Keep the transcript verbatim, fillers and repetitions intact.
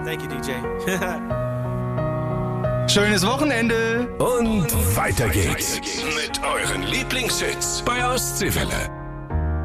Thank you, D J. Schönes Wochenende. Und weiter geht's mit euren Lieblingshits bei Ostseewelle.